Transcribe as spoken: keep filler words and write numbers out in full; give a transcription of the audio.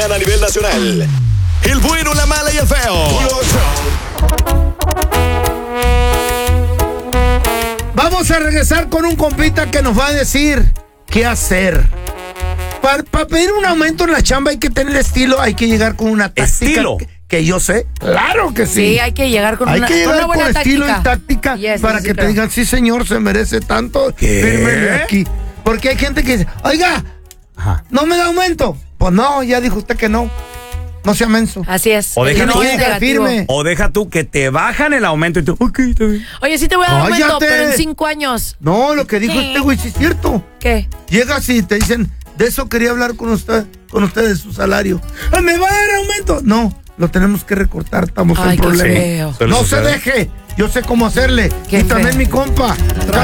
A nivel nacional. El bueno, la mala y el feo. Vamos a regresar con un compita que nos va a decir qué hacer. Para pa pedir un aumento en la chamba hay que tener estilo, hay que llegar con una táctica. ¿Estilo? Que, que yo sé. Claro que sí. Sí, hay que llegar con hay una, que llegar con una buena con táctica. estilo y táctica Yes, para sí, que sí, te creo. digan, sí señor, se merece tanto. ¿Qué? Fírmele aquí. Porque hay gente que dice, oiga, Ajá. ¿no me da aumento? Pues no, ya dijo usted que no. No sea menso. Así es. O deja El tú- no es negativo. firme. O deja tú que te bajan el aumento y tú, ok, está bien. Oye, sí te voy a dar aumento, ¡Cállate! pero en cinco años. No, lo que dijo ¿Qué? este güey sí es cierto. ¿Qué? Llegas y te dicen, de eso quería hablar con usted, con usted de su salario. ¡Ah, ¿me va a dar aumento? No, lo tenemos que recortar, estamos Ay, en qué problema. feo. ¿Se le No se sucede? deje, yo sé cómo hacerle. Qué Y también feo. mi compa.